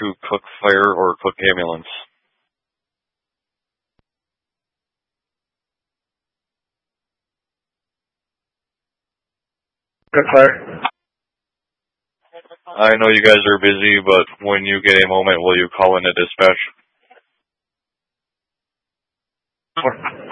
to Cook Fire or Cook Ambulance. Cook Fire. I know you guys are busy, but when you get a moment, will you call in a dispatch?